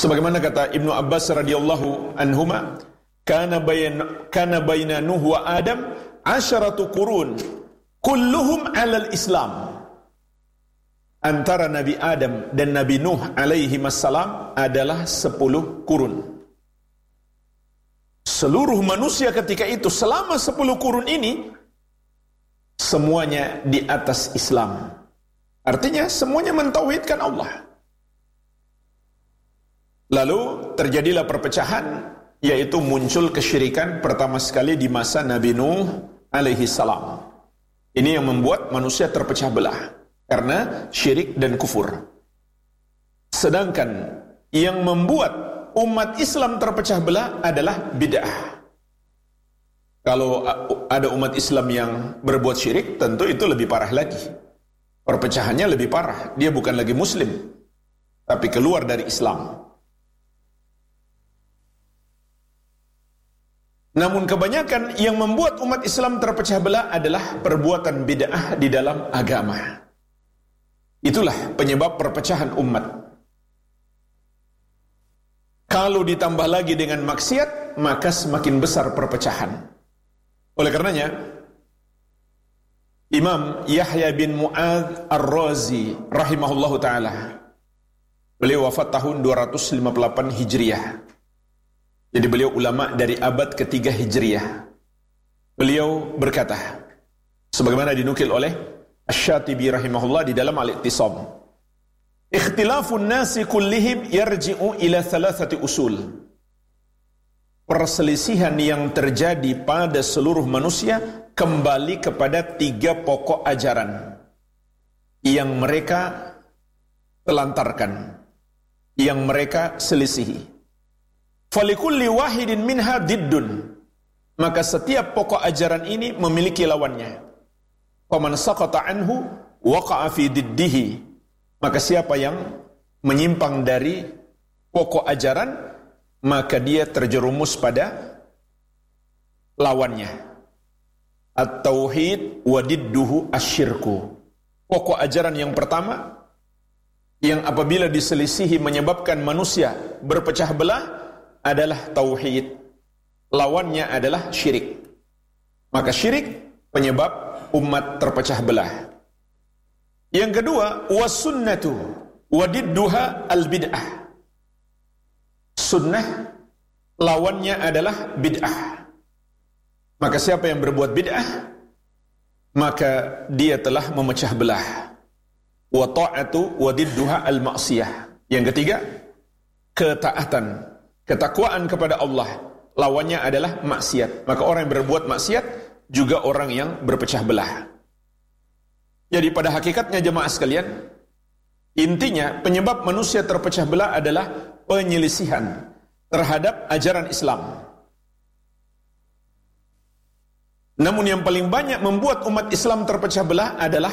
Sebagaimana kata Ibnu Abbas radhiyallahu anhuma, kana baina Nuh wa Adam 10 qurun kulluhum 'alal Islam. Antara Nabi Adam dan Nabi Nuh alaihi wassalam adalah 10 kurun. Seluruh manusia ketika itu selama 10 kurun ini semuanya di atas Islam. Artinya semuanya mentauhidkan Allah. Lalu terjadilah perpecahan, yaitu muncul kesyirikan pertama sekali di masa Nabi Nuh alaihi salam. Ini yang membuat manusia terpecah belah karena syirik dan kufur. Sedangkan yang membuat umat Islam terpecah belah adalah bid'ah. Kalau ada umat Islam yang berbuat syirik, tentu itu lebih parah lagi. Perpecahannya lebih parah. Dia bukan lagi muslim, tapi keluar dari Islam. Namun kebanyakan yang membuat umat Islam terpecah belah adalah perbuatan bid'ah di dalam agama. Itulah penyebab perpecahan umat. Kalau ditambah lagi dengan maksiat, maka semakin besar perpecahan. Oleh karenanya, Imam Yahya bin Mu'adz Ar-Razi rahimahullahu ta'ala, beliau wafat tahun 258 Hijriah. Jadi beliau ulama dari abad ketiga Hijriah. Beliau berkata, sebagaimana dinukil oleh Asy-Syatibi rahimahullah di dalam Al-Iqtisam, ikhtilafun nasi kullihim yarji'u ila 3 usul. Perselisihan yang terjadi pada seluruh manusia kembali kepada 3 pokok ajaran yang mereka telantarkan, yang mereka selisihi. Falikulli wahidin minha diddun. Maka setiap pokok ajaran ini memiliki lawannya. Faman saqata anhu waqa'a fi diddihi. Maka siapa yang menyimpang dari pokok ajaran, maka dia terjerumus pada lawannya. At-tauhid wa didduhu asyirku. Pokok ajaran yang pertama, yang apabila diselisihi menyebabkan manusia berpecah belah, adalah tauhid. Lawannya adalah syirik. Maka syirik penyebab umat terpecah belah. Yang kedua, was-sunnatu wa didduha al-bid'ah. Sunnah lawannya adalah bid'ah. Maka siapa yang berbuat bid'ah, maka dia telah memecah belah. Wa ta'atu wa didduha al-ma'siyah. Yang ketiga, ketaatan, ketakwaan kepada Allah, lawannya adalah maksiat. Maka orang yang berbuat maksiat juga orang yang berpecah belah. Jadi pada hakikatnya jemaah sekalian, intinya penyebab manusia terpecah belah adalah penyelisihan terhadap ajaran Islam. Namun yang paling banyak membuat umat Islam terpecah belah adalah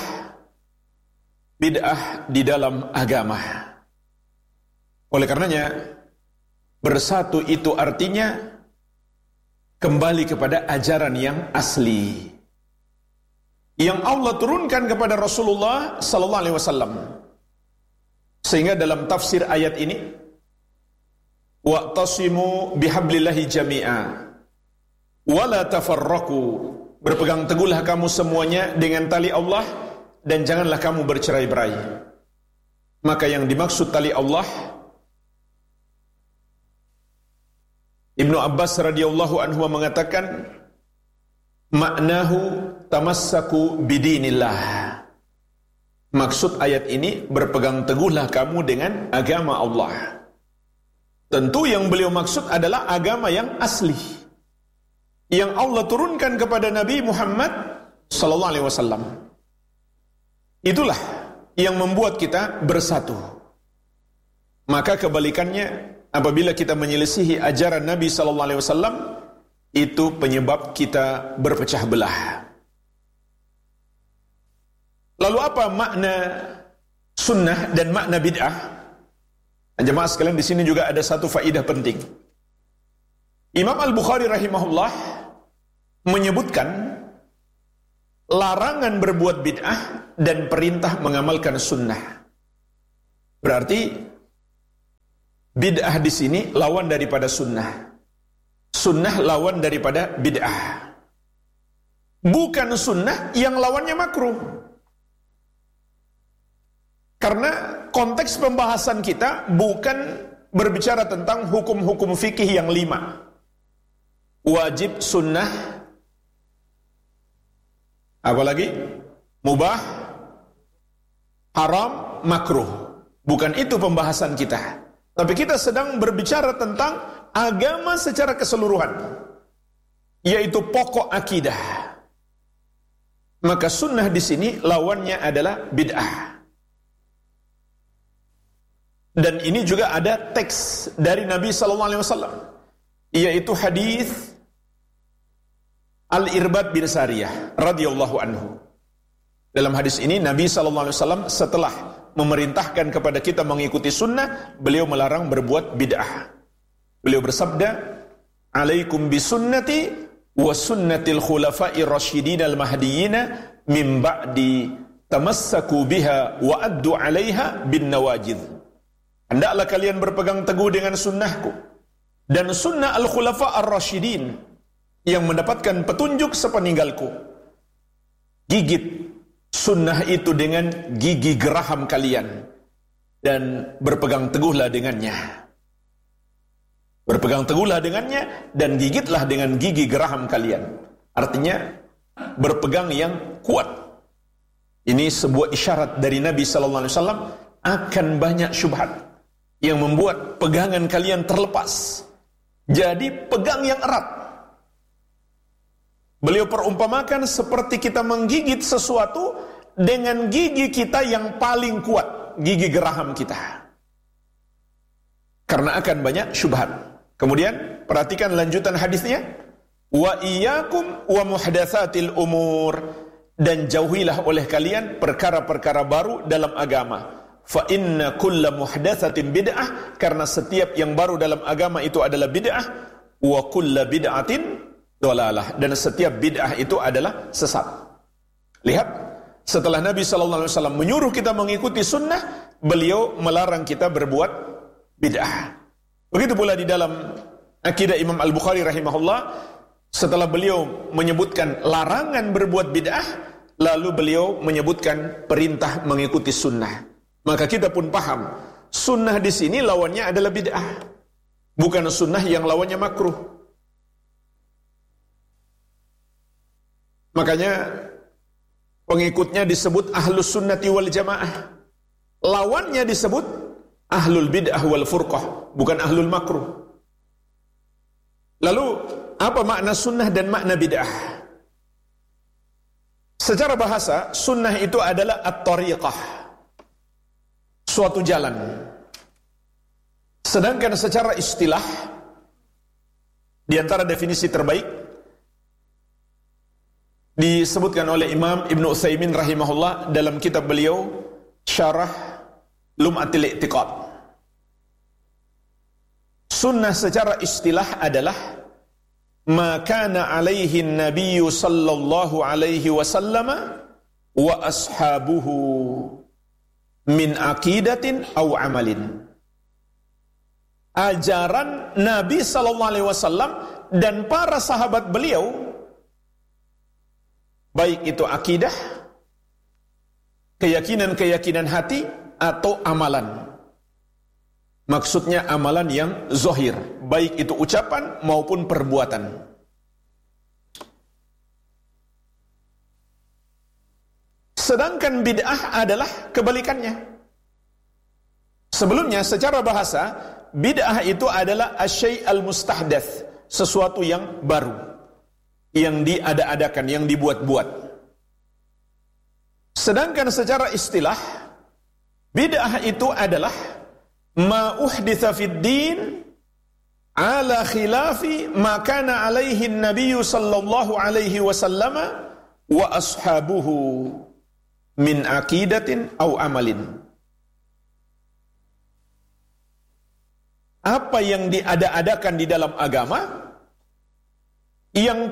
bid'ah di dalam agama. Oleh karenanya, bersatu itu artinya kembali kepada ajaran yang asli yang Allah turunkan kepada Rasulullah sallallahu alaihi wasallam. Sehingga dalam tafsir ayat ini, wa'tasimu bihablillahi jami'a wa la tafarraqu. Berpegang teguhlah kamu semuanya dengan tali Allah dan janganlah kamu bercerai-berai. Maka yang dimaksud tali Allah, Ibnu Abbas radhiyallahu anhu mengatakan, maknahu tamassaku bidinillah. Maksud ayat ini, berpegang teguhlah kamu dengan agama Allah. Tentu yang beliau maksud adalah agama yang asli, yang Allah turunkan kepada Nabi Muhammad sallallahu alaihi wasallam. Itulah yang membuat kita bersatu. Maka kebalikannya, apabila kita menyelisihi ajaran Nabi sallallahu alaihi wasallam, itu penyebab kita berpecah belah. Lalu apa makna sunnah dan makna bid'ah? Jemaah sekalian, di sini juga ada satu faedah penting. Imam Al-Bukhari rahimahullah menyebutkan larangan berbuat bid'ah dan perintah mengamalkan sunnah. Berarti bid'ah di sini lawan daripada sunnah. Sunnah lawan daripada bid'ah. Bukan sunnah yang lawannya makruh. Karena konteks pembahasan kita bukan berbicara tentang hukum-hukum fikih yang 5. Wajib, sunnah, apalagi? Mubah, haram, makruh. Bukan itu pembahasan kita. Tapi kita sedang berbicara tentang agama secara keseluruhan, yaitu pokok akidah. Maka sunnah di sini lawannya adalah bid'ah. Dan ini juga ada teks dari Nabi sallallahu alaihi wasallam, yaitu hadis Al-Irbad bin Sariyah radhiyallahu anhu. Dalam hadis ini Nabi sallallahu alaihi wasallam setelah memerintahkan kepada kita mengikuti sunnah, beliau melarang berbuat bid'ah. Beliau bersabda, "Alaikum bisunnati wa sunnatil khulafa'ir rasyidin al-mahdiyyin min ba'di tamassaku biha wa addu 'alaiha bin nawajidh." Hendaklah kalian berpegang teguh dengan sunnahku dan sunnah al-khulafa ar-rasyidin yang mendapatkan petunjuk sepeninggalku. Gigit sunnah itu dengan gigi geraham kalian dan berpegang teguhlah dengannya. Berpegang teguhlah dengannya dan gigitlah dengan gigi geraham kalian. Artinya berpegang yang kuat. Ini sebuah isyarat dari Nabi sallallahu alaihi wasallam akan banyak syubhat yang membuat pegangan kalian terlepas. Jadi pegang yang erat. Beliau perumpamakan seperti kita menggigit sesuatu dengan gigi kita yang paling kuat, gigi geraham kita. Karena akan banyak syubhat. Kemudian perhatikan lanjutan hadisnya. Wa iyyakum wa muhdatsatil umur, dan jauhilah oleh kalian perkara-perkara baru dalam agama. Fa inna kulla muhdatsatin bid'ah, karena setiap yang baru dalam agama itu adalah bid'ah. Wa kulla bid'atin dolalah, dan setiap bid'ah itu adalah sesat. Lihat, setelah Nabi sallallahu alaihi wasallam menyuruh kita mengikuti sunnah, beliau melarang kita berbuat bid'ah. Begitu pula di dalam akidah Imam Al-Bukhari rahimahullah, setelah beliau menyebutkan larangan berbuat bid'ah, lalu beliau menyebutkan perintah mengikuti sunnah. Maka kita pun paham, sunnah di sini lawannya adalah bid'ah, bukan sunnah yang lawannya makruh. Makanya pengikutnya disebut ahlus sunnati wal jamaah, lawannya disebut ahlul bid'ah wal furqah, bukan ahlul makruh. Lalu apa makna sunnah dan makna bid'ah? Secara bahasa, sunnah itu adalah at-tariqah, suatu jalan. Sedangkan secara istilah, di antara definisi terbaik disebutkan oleh Imam Ibn Utsaimin rahimahullah dalam kitab beliau Syarah Lum'atil I'tiqad. Sunnah secara istilah adalah ma kana alaihi nabiyyu sallallahu alaihi wasallam wa ashabuhu min aqidatin au amalin. Ajaran Nabi sallallahu alaihi wasallam dan para sahabat beliau, baik itu akidah, keyakinan-keyakinan hati atau amalan. Maksudnya amalan yang zahir, baik itu ucapan maupun perbuatan. Sedangkan bid'ah adalah kebalikannya. Sebelumnya secara bahasa, bid'ah itu adalah asyai' al-mustahdats, sesuatu yang baru, yang diada-adakan, yang dibuat-buat. Sedangkan secara istilah, bid'ah itu adalah ma uhditsa fid din ala khilafi ma kana alaihi an-nabiy sallallahu alaihi wasallam wa ashabuhu min aqidatin au amalin. Apa yang diada-adakan di dalam agama yang